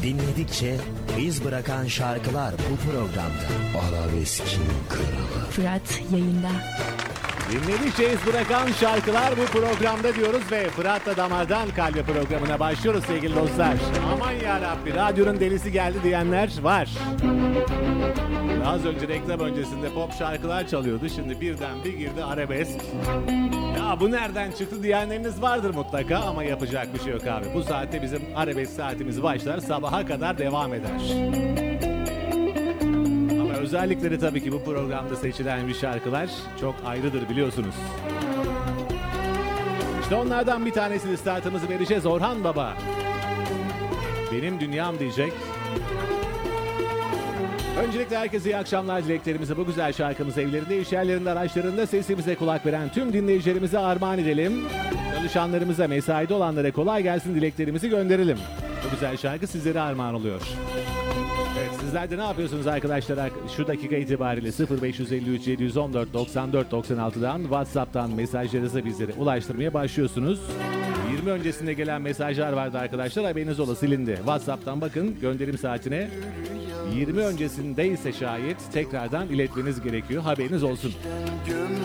Dinledikçe iz bırakan şarkılar bu programda. Arabeskin kralı. Fırat yayında. Dinledikçe iz bırakan şarkılar bu programda diyoruz ve Fırat'la Damardan Kalbe programına başlıyoruz sevgili dostlar. Aman yarabbi, radyonun delisi geldi diyenler var. Az önce reklam öncesinde pop şarkılar çalıyordu. Şimdi birden bir girdi arabesk. Ya bu nereden çıktı diyenleriniz vardır mutlaka ama yapacak bir şey yok abi. Bu saatte bizim arabesk saatimiz başlar, sabaha kadar devam eder. Ama özellikleri tabii ki bu programda seçilen bir şarkılar çok ayrıdır biliyorsunuz. İşte onlardan bir tanesini startımızı vereceğiz. Orhan Baba. Benim dünyam diyecek. Öncelikle herkese iyi akşamlar dileklerimizi bu güzel şarkımızı evlerinde, iş yerlerinde, araçlarında sesimize kulak veren tüm dinleyicilerimize armağan edelim. Çalışanlarımıza, mesaide olanlara kolay gelsin dileklerimizi gönderelim. Bu güzel şarkı sizlere armağan oluyor. Evet, sizler de ne yapıyorsunuz arkadaşlar? Şu dakika itibariyle 0553 714 94 96'dan WhatsApp'tan mesajlarınızı bizlere ulaştırmaya başlıyorsunuz. 20 öncesinde gelen mesajlar vardı arkadaşlar, haberiniz ola silindi. WhatsApp'tan bakın gönderim saatine. 20 öncesindeyse şayet tekrardan iletmeniz gerekiyor. Haberiniz olsun.